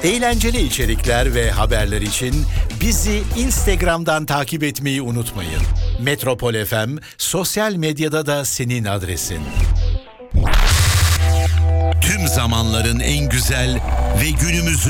Eğlenceli içerikler ve haberler için bizi Instagram'dan takip etmeyi unutmayın. Metropol FM sosyal medyada da senin adresin. Tüm zamanların en güzel ve günümüzün